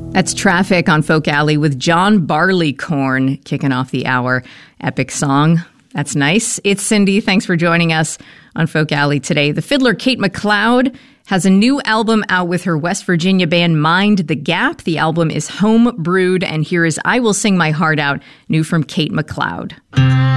That's Traffic on Folk Alley with John Barleycorn kicking off the hour. Epic song. That's nice. It's Cindy. Thanks for joining us on Folk Alley today. The fiddler Kate McLeod has a new album out with her West Virginia band Mind the Gap. The album is home brewed, and here is I Will Sing My Heart Out, new from Kate McLeod.